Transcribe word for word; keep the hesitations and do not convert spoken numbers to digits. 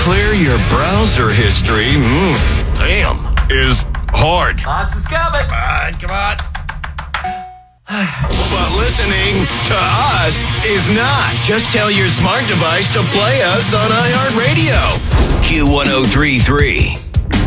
clear your browser history, mm, damn, is hard. Lots is coming. Come on, come on. But listening to us is not. Just tell your smart device to play us on iHeartRadio. Q one oh three three.